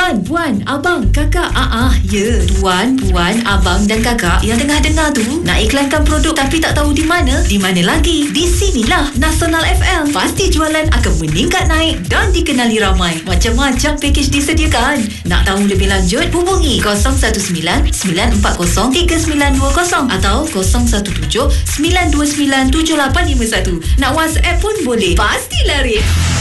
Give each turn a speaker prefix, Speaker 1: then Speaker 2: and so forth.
Speaker 1: tuan, puan, abang, kakak. Ya, tuan, puan, abang dan kakak yang tengah dengar tu nak iklankan produk tapi tak tahu di mana? Di mana lagi? Di sinilah Nasional FM. Pasti jualan akan meningkat naik dan dikenali ramai. Macam-macam pakej disediakan. Nak tahu lebih lanjut? Hubungi 019-940-3920 atau 017-929-7851. Nak WhatsApp pun boleh. Pasti laris.